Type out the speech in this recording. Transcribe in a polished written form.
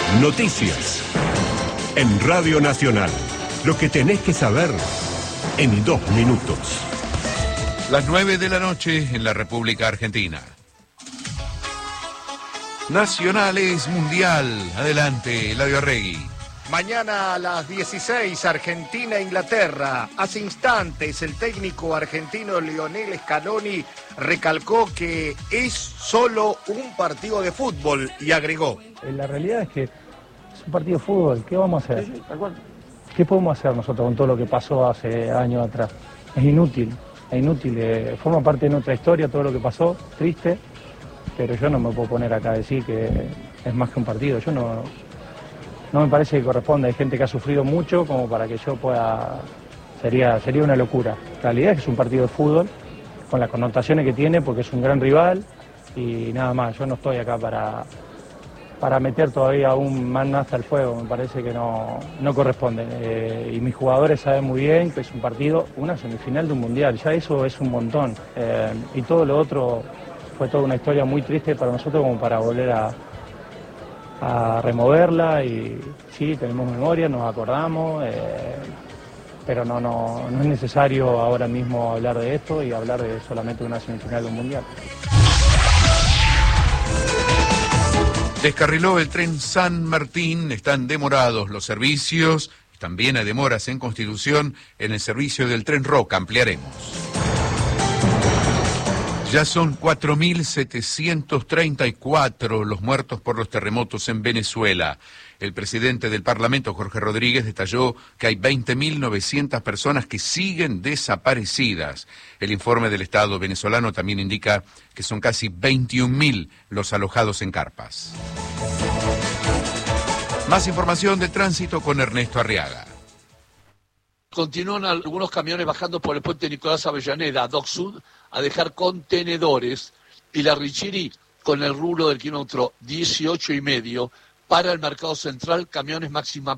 Noticias. En Radio Nacional. Lo que tenés que saber en 2 minutos. Las 9 de la noche en la República Argentina. Nacionales Mundial. Adelante, Eladio Arregui. Mañana a las 16, Argentina-Inglaterra. Hace instantes el técnico argentino Lionel Scaloni recalcó que es solo un partido de fútbol y agregó: la realidad es que es un partido de fútbol, ¿qué vamos a hacer? Sí, ¿qué podemos hacer nosotros con todo lo que pasó hace años atrás? Es inútil, forma parte de nuestra historia todo lo que pasó, triste, pero yo no me puedo poner acá a decir que es más que un partido. Yo no me parece que corresponde. Hay gente que ha sufrido mucho como para que yo pueda... Sería una locura. La realidad es que es un partido de fútbol con las connotaciones que tiene porque es un gran rival y nada más. Yo no estoy acá para meter todavía aún más nafta al fuego. Me parece que no corresponde. Y mis jugadores saben muy bien que es un partido, una semifinal de un mundial. Ya eso es un montón. Y todo lo otro fue toda una historia muy triste para nosotros como para volver a removerla. Y sí, tenemos memoria, nos acordamos, pero no es necesario ahora mismo hablar de esto y hablar de solamente una semifinal de un mundial. Descarriló el tren San Martín, están demorados los servicios, también hay demoras en Constitución en el servicio del tren Roca, ampliaremos. Ya son 4.734 los muertos por los terremotos en Venezuela. El presidente del Parlamento, Jorge Rodríguez, detalló que hay 20.900 personas que siguen desaparecidas. El informe del Estado venezolano también indica que son casi 21.000 los alojados en carpas. Más información de tránsito con Ernesto Arriaga. Continúan algunos camiones bajando por el puente Nicolás Avellaneda, Dock Sud, a dejar contenedores, y la Richiri con el rubro del kilómetro 18,5 para el mercado central, camiones máxima